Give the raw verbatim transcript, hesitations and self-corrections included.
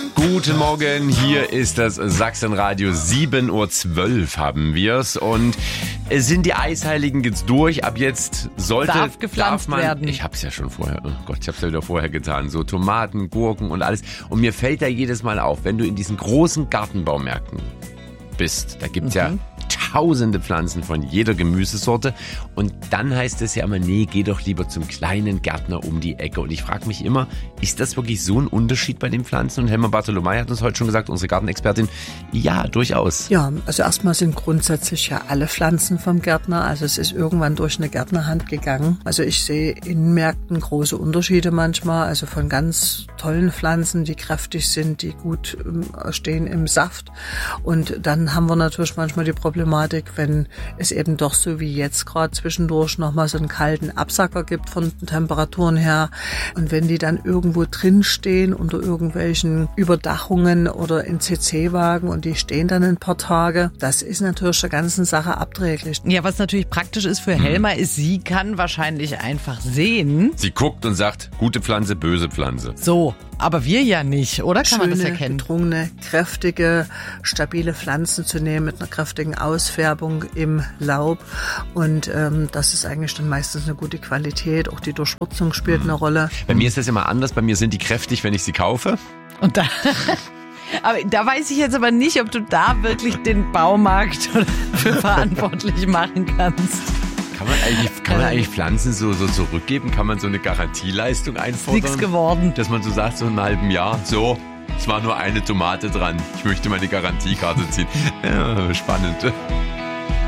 Guten Morgen, hier ist das Sachsenradio. sieben Uhr zwölf haben wir's und es sind die Eisheiligen jetzt durch. Ab jetzt sollte darf gepflanzt darf man, werden. Ich hab's ja schon vorher, oh Gott, ich hab's ja wieder vorher getan. So Tomaten, Gurken und alles. Und mir fällt da jedes Mal auf, wenn du in diesen großen Gartenbaumärkten bist, da gibt's mhm. ja tausende Pflanzen von jeder Gemüsesorte und dann heißt es ja immer, nee, geh doch lieber zum kleinen Gärtner um die Ecke. Und ich frage mich immer, ist das wirklich so ein Unterschied bei den Pflanzen? Und Helma Bartolomei hat uns heute schon gesagt, unsere Gartenexpertin, ja, durchaus. Ja, also erstmal sind grundsätzlich ja alle Pflanzen vom Gärtner, also es ist irgendwann durch eine Gärtnerhand gegangen. Also ich sehe in Märkten große Unterschiede manchmal, also von ganz tollen Pflanzen, die kräftig sind, die gut stehen im Saft. Und dann haben wir natürlich manchmal die Problematik, wenn es eben doch so wie jetzt gerade zwischendurch nochmal so einen kalten Absacker gibt von Temperaturen her. Und wenn die dann irgendwo drin stehen unter irgendwelchen Überdachungen oder in C C-Wagen und die stehen dann ein paar Tage, das ist natürlich der ganzen Sache abträglich. Ja, was natürlich praktisch ist für Helma, ist, sie kann wahrscheinlich einfach sehen. Sie guckt und sagt, gute Pflanze, böse Pflanze. So, aber wir ja nicht, oder? Kann Schöne, man das erkennen? gedrungene, kräftige, stabile Pflanzen zu nehmen mit einer kräftigen Ausfärbung im Laub. Und ähm, das ist eigentlich dann meistens eine gute Qualität. Auch die Durchspritzung spielt eine Rolle. Bei mir ist das immer anders. Bei mir sind die kräftig, wenn ich sie kaufe. Und da, aber da weiß ich jetzt aber nicht, ob du da wirklich den Baumarkt für verantwortlich machen kannst. Kann man eigentlich, kann man eigentlich Pflanzen so, so zurückgeben? Kann man so eine Garantieleistung einfordern? Nichts geworden. Dass man so sagt, so in einem halben Jahr, so, es war nur eine Tomate dran. Ich möchte meine Garantiekarte ziehen. Ja, spannend.